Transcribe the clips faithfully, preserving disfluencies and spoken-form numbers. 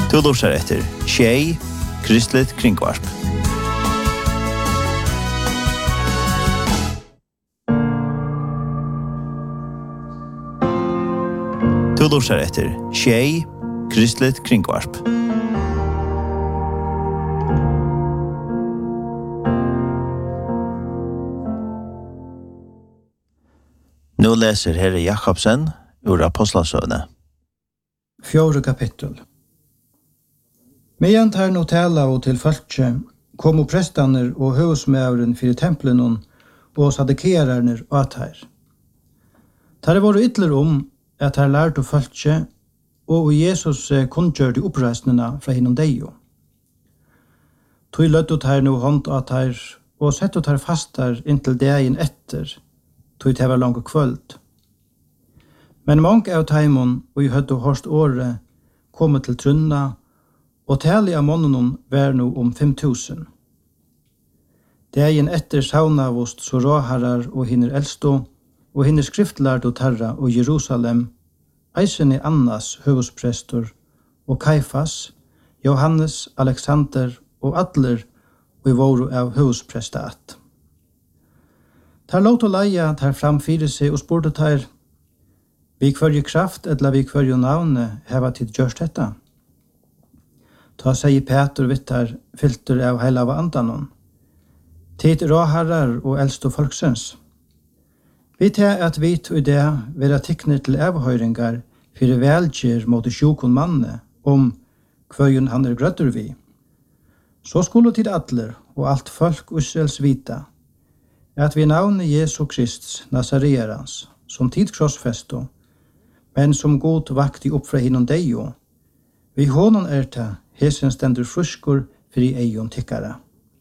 Du lurer etter Tjei, Kristelig Kringvarp. Du lurer etter Tjei, Kristelig Kringvarp. Nå leser Herre Jakobsen ur Apostlasøvne. Fjore kapittel. Medan tar nå tala og til falske, kom prestaner og høvsmævren fyrir templen og sadekerarner og at her. Tar var ytler om at her lærte falske, og Jesus kundgjørte oppreisnena fra hinnom deio. Tog løttet her nå hånd at her, og settet her fastar inntil dagen etter, tog det var langt kvöld. Men mange av taimon, og i hødde hårst året, kom til trunna, og tali av månenen var nå om fem tusen. Dagen etter saunavost så råharar og hinner eldstå, og hinner skriftlærd og tarra og Jerusalem, eisen i Annas høvesprestor, og Kaifas, Johannes, Alexander og Adler, og i våru av høvesprestat. Tar låt og leia tar fram fyrir seg og spurte tar, vi kvarje kraft eller vi kvarje navne heva tid gjørst detta. Ta seg Peter vittar filter av heila av andanon. Tid råharar og eldst og folksens. Vi tar at vi tog det vera tikkner til avhøyringar fyrir velgjer mot sjukon manne om kvarjen han er grøtter vi. Så skulle tid atler og alt folk Israels vita at vi navne Jesu Krist Nazareans som tid krossfesto, men som god vakti opp fra hinnom deio. Vi honon erta hesen stendur fruskur fri eion tikkara.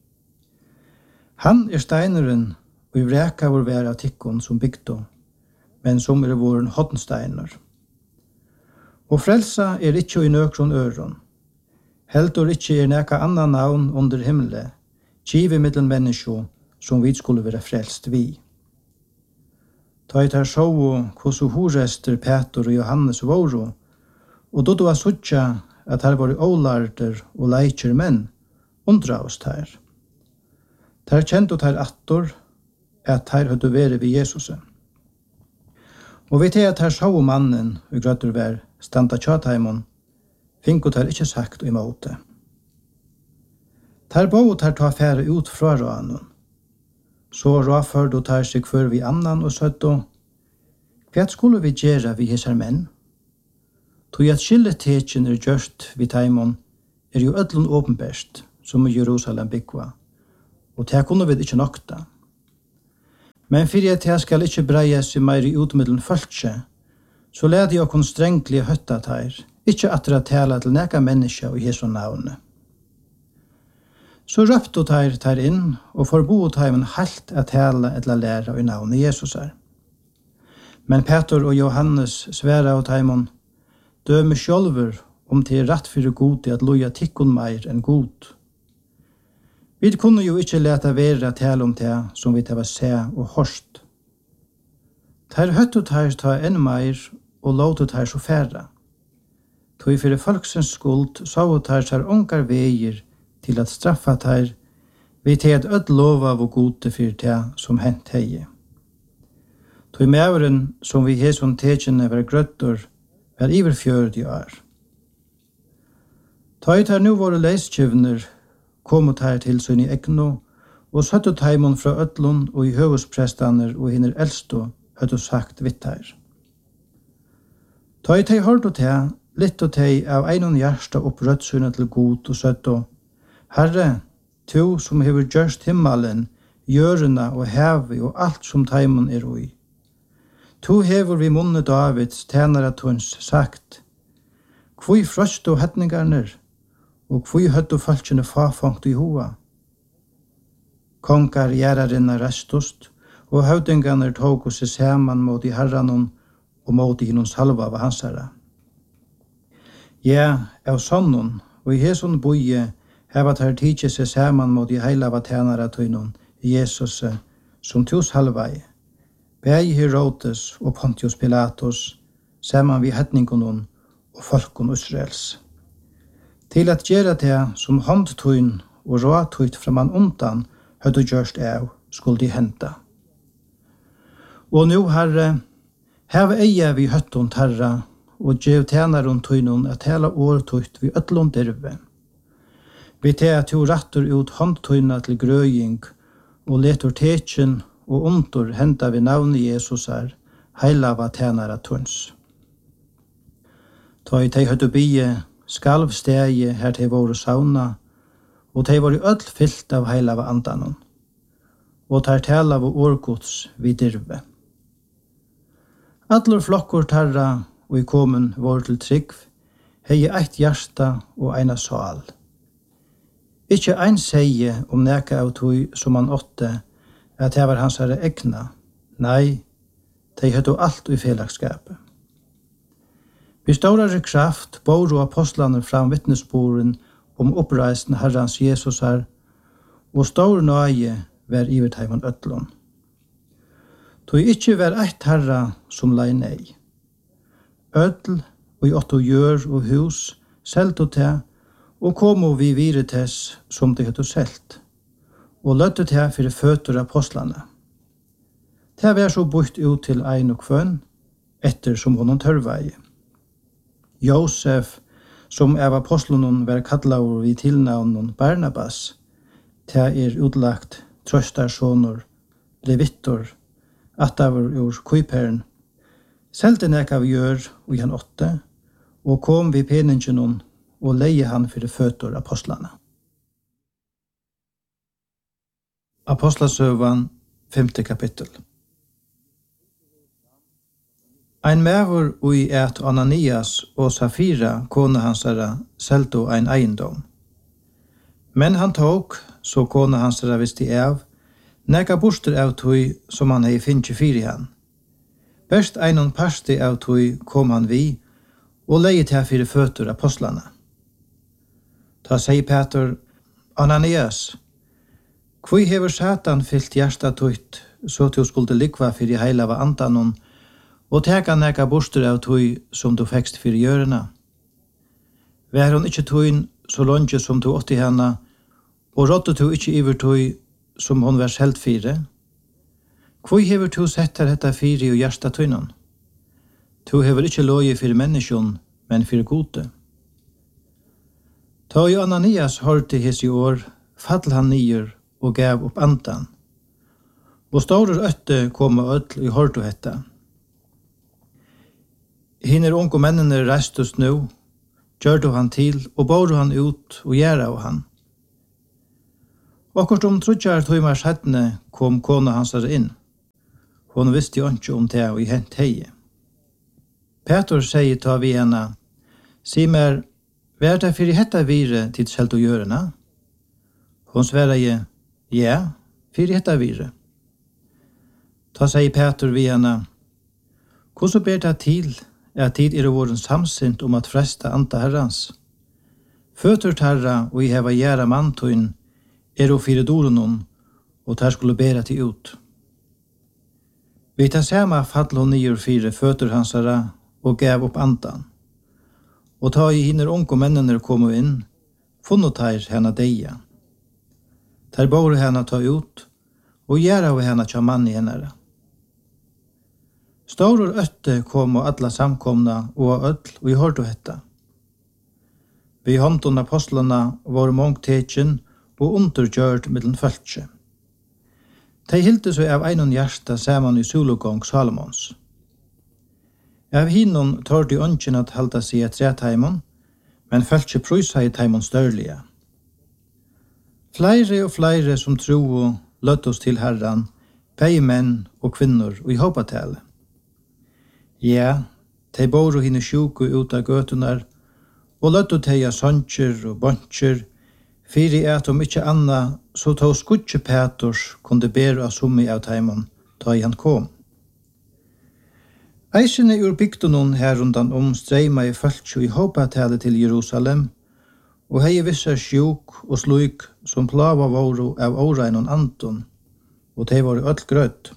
Han er steineren og i vreka vår vær av tikkon som bygdo, men som er våren hottensteiner. Og frelsa er ikkje i nøkron øron. Heldur ikkje er neka annan navn under himmele, kive middel menneskjo, som vi skulle være frelst vi. Ta i tar sjå hvordan horester Peter og Johannes våro, og då du var suttja at her var ålarder og leikjer menn, undra oss her. Ter kjent og ter attor, at her høyde være ved Jesus. Og vi til at her sjå mannen, og grøtter vær, standa tjataimon, finkot her ikkje sagt og imåte. Ter bo ter ta fære ut fra råanen, så råførd og tar seg for vi annan og søtt og hva skulle vi gjøre vi hesar menn? Tog at skilletekjen er gjørst vi taimon er jo ødlun åpenbærst som i Jerusalem byggva, og det kunne vi ikke nokta. Men fyrir at jeg skal ikke breie seg meir i utmiddelen følse, så leder jeg okkur strengtlig høtta teir, ikke atra tala til neka menneska og Jesu navne. Så røpte teir teir inn, og forbo teimen halt at tala etla læra i navnet Jesus er. Men Peter og Johannes sværa av teimon, døme sjølver om det er rett fyrir god til at loja tikkun meir enn god. Vi kunne jo ikke leta være tala om det som vi tava se og horst. Teir høttu teir ta enn meir og låtu teir så færa. Tog fyrir folksens skuld sa og teir sar ongar veier til at straffa teir vi til at ødd lova av gode fyrir det som hent hei. Tog meveren som vi heson tekjene var grøttor var iver fjörd i år. Ta ut her nu våre leiskjøvner kom ut her til sønn i ekno og søttu taimon fra ødlun og i høvesprestaner og hinner eldstå høttu sagt vitt her. Ta ut her hård og te, litt og te av einon hjersta opp rødsunnet til god og søttu Herre, to som hever gjørst himmelen, jørena og hevi og alt som taimon er ui. To hever vi munne Davids tænare tuns sagt, kvui frøst og hetningarner, og kvui høttu falskjene fafangt i hoa. Kongar gjerarinna restost, og høvdingarner tog seg saman mot i herranon og mot i hinons halva av hans herra. Ja, av sonnon, og i heson boie, heva tar tidsi seg saman mot i heila av tænare tunon, Jesus, som tus halvai. Bægi Herodes og Pontius Pilatus, saman vi hetningonon og folkon Israels. til at gjøre det som håndtøyn og råtøyt fra man undan høyde gjørst av skulle de hente. Og nå, Herre, heve eie vi høttun terra, og gjev tjenaron tøynun at hele årtøyt vi øtlund derve. Vi te at jo rattur ut håndtøyna til grøying, og letur tekjen og undur henta vi navnet Jesus er, heilava tjenara tøyns. Ta i tei høyde bie, skalv stegi her tei våre sauna, og tei var i öll fyllt av heilava andanon, og tar tala av årgods vi dirve. Allur flokkur tarra og i komen vår til trygg, hei eitt hjärsta og eina sal. Ikkje ein seie om neka av tog som han åtte, at det var hans herre egna. Nei, de høyde alt i fellagskapet. Vi større kraft bor og apostlaner fram vittnesboren om oppreisen Herrans Jesus her, og stor nøye var ivet heimann øtlån. Tog ikkje var eitt herra som lei nei. Ødl og i åtto gjør og hus, selt og te, og komo vi viretes som det heter selt, og løtte te fyrir føtter apostlane. Det var så bort ut til ein og kvønn, etter som honom tørvei. Josef, som av apostlonen var kattlaur vid tilnavnen Barnabas, te er utlagt trøstarsonor, levittor, attavur ur kuiperen, selte nek av gjør og han åtte, og kom vi peningenon og leie han fyrir føtter apostlane. Apostlasøvan, femte kapittel. Ein mævur ui et Ananias og Safira, kone hansara, selto ein eiendom. Men han tok, så kone hansara visste av, neka borster av tui som han hei finnje fyri han. Best einon parsti av tui kom han vi, og leie til fyrir føtter apostlane. Ta seg Peter, Ananias, kvui hever Satan fyllt hjärsta tutt, så du skulle likva fyrir heilava andanon, og teka neka borster av tui som du fekst fyrir gjørena. Vær hon ikkje tuin så longe som du åtti henne, og rådde du ikkje iver tui som hon var helt fire? Kvui hever du sett her hetta fyri og hjärsta tuinon? Tu hever ikkje loje fyrir menneskjon, men fyrir gode. Ta i Ananias hørte his i år, fall han nyer og gav opp andan. Og store øtte kom og ødl i hørte hetta. Hinner unge mennene reistes nu, gjør du han til, og bor han ut og gjør av han. Akkurat om trudjar tøymar sættene kom kona hans inn. Hon visste jo ikke om det og i hent heie. Peter sier ta vi henne, si mer, hva er det for i hetta vire til selv å gjøre henne? Hon sverar je, ja, for i hetta vire. Ta sier Peter vi henne, hvordan ber det til at tid er våren samsint om at fresta anta herrans? Føtter terra og i heva gjæra mantøyn er og fire dorenon, og ter skulle bæra til ut. Vi tar sama fall hon nyer fire føtter hansara og gav opp andan. Og ta i hinner unge mennene kom inn, funnet her henne deia. Der bor henne ta ut, og gjør av henne tja mann i henne. Stor øtte kom og alla samkomna og ødl, og i hørte hetta. Vi håndton apostlene var mångt tekjen og undergjørt middelen følge. De hilte seg av einon hjärsta saman i sologång Salomons. Av hinnon tørde i ønsken at halda seg et retheimon, men følge prysa i teimon størlige. Flere og flere som tro og løtt oss til herran, begge menn og kvinnor og i hoppatale. Ja, de bor og hinne sjuku ut av gøtunar, og løtt og teia soncher og boncher, fyri at om ikkje anna, så tog skutje Peters kunde bera av summi av teimon, ta i han kom. Eisene ur bygdunon her undan om streima i føltsjo i hoppatale til Jerusalem, og hei vissa sjuk og sluik som plava våru av åreinon anton, og de var öll grøtt.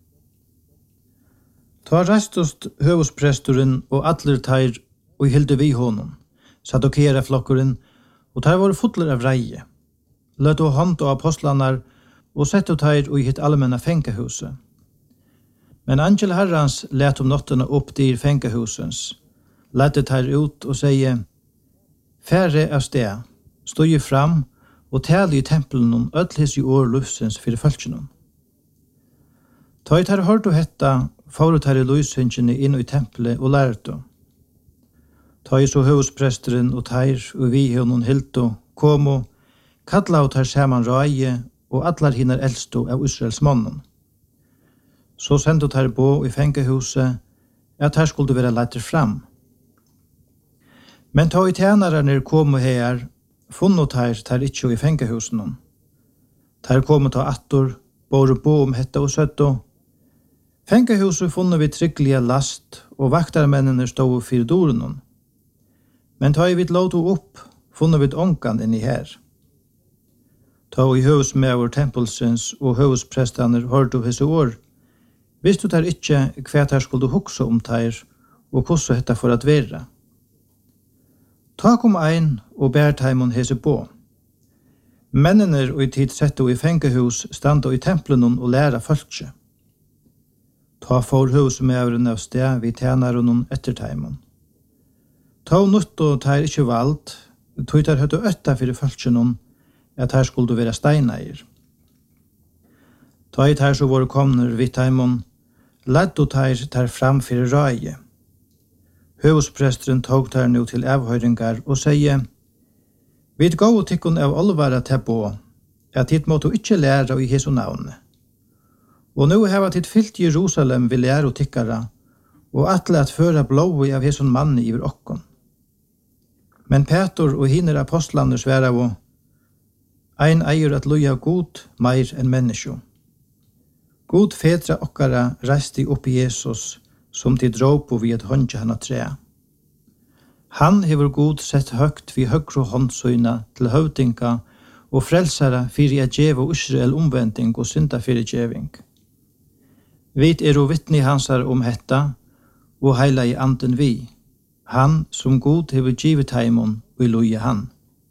Ta restost høvuspresturen og atler teir og hilde vi honom, sadokera flokkuren, og tar var fotler av reie. Løt og hånd og apostlanar og sett og tar og hitt allmänna fänkehuset. Men angel herrans let om notterna upp dyr fänkehusens, lette tar ut og sier, færre av sted, stod ju fram og tale i tempelen om ødlis i år lufsens fyrir fölkjennom. Ta i tar hørt og hetta, for tar i lyssynkene inn i tempelet og lærte. Ta i så høvespresteren og tar og vi honom hilto, kom og kalla og tar saman røye og allar hinner eldsto av Israels mannen. Så sendte tar på i fengehuset at her skulle være letter fram. Men ta i tjenerne kom og her, funnet tar tar ikke i fengehusen. Tar kom og ta attor, bare bo om hetta og søtto. Fengehuset funnet vi trygglige last, og vaktarmennene stod fyrir doren. Men ta i vidt låto opp, funnet vi ånkan inni her. Ta i høvesmever tempelsens og høvesprestaner hørte av hese år, visste tar ikke hva der skulle hukse om tar, og hvordan hetta for at være. Ta kom ein og bær taimon hese på. Mennene og i tid sette i fengehus standa i tempelen og læra folkje. Ta for høvesmeveren av sted vi tjenaren etter taimon. Ta nutt og tar ikke valgt, tog tar høyt og øtta fyrir folkjennom, at her skulle være steineier. Ta i tar så våre komner vidt taimon, ledd og tar tar fram fyrir røye. Høvespresteren tog tar nu til avhøyringar og sier, «Vid gå og tikkun av olvara til på, at hit måtte ikke lære i Jesu navnet. Og nu heva titt fyllt Jerusalem vil lære og tikkara, og atle at føra blåi av Jesu mann iver okkon. Men Petor og hinner apostlaner sværa og, ein eier at loja god meir enn menneskjo. God fedra okkara reiste opp i Jesus, som de drog på vid håndja hana tre. Han hever god sett høgt vid høgro håndsøyna til høvdinga og frelsara fyrir at djeva Israel omvending og synda fyrir djeving. Vit er og vittni hansar om hetta, og heila i anden vi, han som god hever givet heimon og i loja han.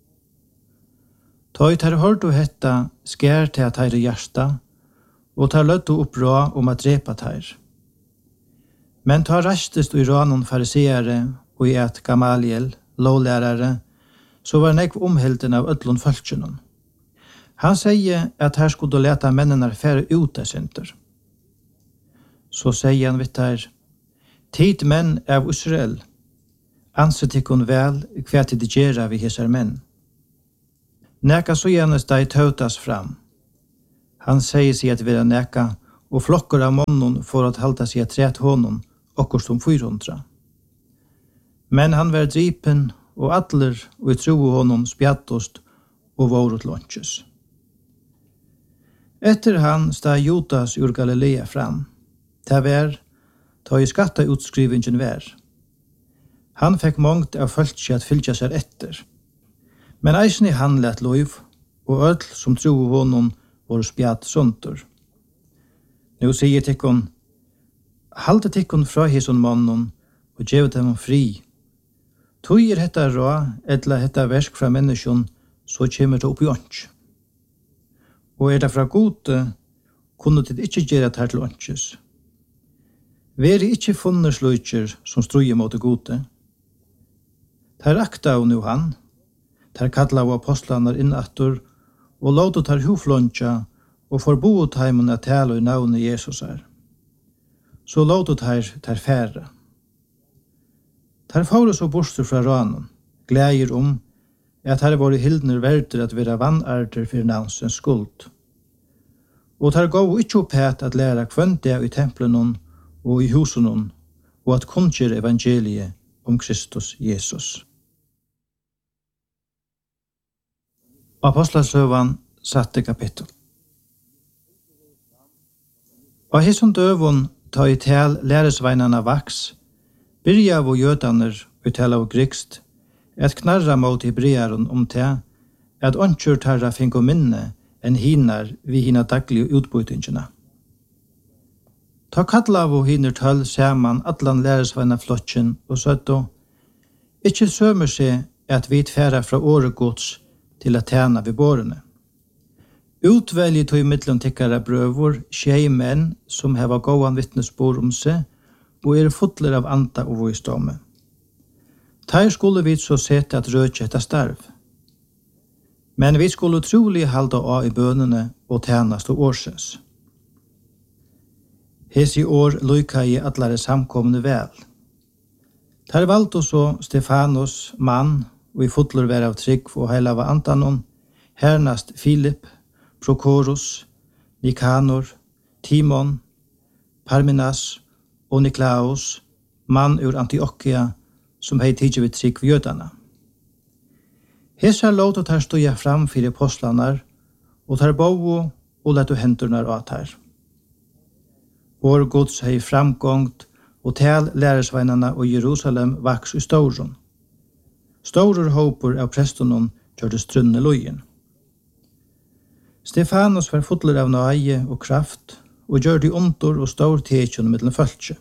Ta ut her hørt og hetta skær til at her hjärsta, og tar løtt og oppra om at drepa ter. Men ta rastest og i ranon fariseere og i et Gamaliel, lovlærare, så var nekv omhelten av ødlon fölkjennom. Han sier at her skulle leta mennene færre ut av synder. Så sier han vidt her, tid menn av Israel, anset ikkon vel hva til de gjerra vi hesar menn. Neka så gjennes deg tautas fram. Han sier seg at vera neka, og flokkar av månen for at halda seg at tret honom, okkur som fyrhundra. Men han var dripen, og atler og i tro honom spjattost og vårut lunches. Etter han stod Judas ur Galilea fram. Det var, ta i skatta utskrivingen var. Han fikk mångt av fölkje at fylgja seg etter. Men eisen i han lett lov, og öll som tro honom var spjatt sunter. Nu sier tikkon, halte tikkon fra hison mannen, og gjev dem fri. Tog er hetta rå, etla hetta versk fra menneskjon, så kommer det opp i ånds. Og er det fra gode, kunne det ikke gjøre det her til ånds. Veri ikke funnet slutjer som struer mot det gode. Der rakta av nu han, der kalla av apostlanar innattor, og låta tar huflonja, og forbo taimen at tala i navnet Jesus er. Så låta tar tar færre. Tar faure så borster fra ranen, glæger om at her var hildner verder at være vannarter for navnsens skuld. Og tar gå ikke opp het at lære kvønte i tempelen og i husen, og at kunnskjer evangeliet om Kristus Jesus. Apostlasøvan satte kapittel. Og hisson døvun ta i tel læresveinarna vaks, byrja av jødaner og tala av grikst, et knarra mot hebrearen om te, at åndsjur tarra finko minne enn hinar vi hina daglige utbytingina. Ta kalla av hinner tøll saman atlan læresveina flotjen og søtto, ikkje sømer seg at vi tfæra fra året gods til at tjena vid bårene. Utvelget tog i middelen tikkara brøvor, tjei menn som heva gåan vittnesbord om seg, og er fotler av anta og visdomme. Ter skulle vi så sette at røkje etter starv. Men vi skulle trolig halda av i bønene og tjenast og årsens. Hes i år lykka i atlare samkomne vel. Ter valgte så Stefanos, mann, og i fotler vær av trygg og heila av antanon, hernast Filip, Prokoros, Nikanor, Timon, Parmenas og Niklaus, mann ur Antiochia, som hei tidsi vid trygg ved jødana. Hesa låt og tar stoja fram fyrir apostlanar, og tar bovo og letu hendurnar av tar. Vår gods hei framgångt, og tal læresveinarna og Jerusalem vaks i stauron. Staurur håpur av prestonon gjør det strunne lojen. Stefanos var fotler av nøye og kraft, og gjør de ondor og stor tekjon mellom fölkje.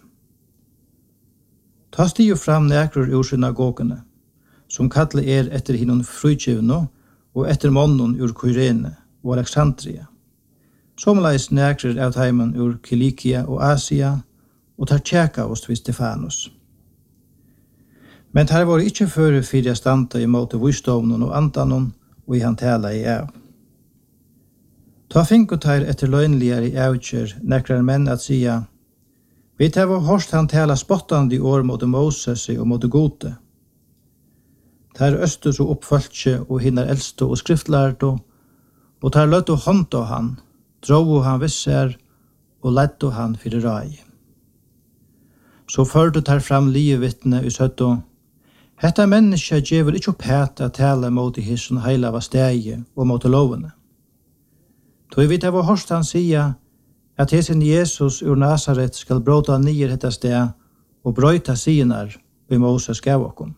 Ta stiger fram nekror ur synagogene, som kallar er etter hinnon frutjivno og etter monnon ur Kyrene og Alexandria. Somleis nekror av teimen ur Kilikia og Asia, og tar tjeka oss vid Stefanos. Men tar var ikkje føre fyrir standa i måte visdomnon og antanon, og i han tala i av. Ta finkotar etter løgnligare i avkjer nekrar menn at sia, vi tar var hårst han tala spottande i år mot Moses og mot gode. Tar østus og oppfølgje og hinnar eldste og skriftlærdo, og tar løtt og hånd av han, dro han visser, og lett han fyrir rai. Så før du tar fram livevittne i søtto, hetta menneska djever ikkje opphet at tala mot i hisson heila av stegi og mot lovene. Tog vi det var hørst han sia, at hesen Jesus ur Nazaret skal bråta nyer hetta steg og brøyta sinar i Moses gav okkom.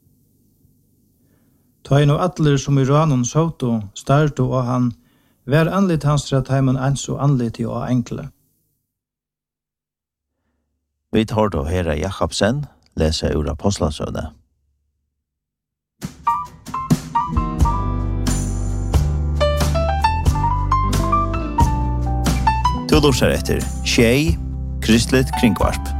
Ta inn og atler som i ranon soto, starto og han, vær anlitt hans at heimen ans og anlitt og enkle. Vi tar då Hera Jakobsen läsa ur Apostlasøvne. Du lurer etter Tjei, Kristelig Kringvarp.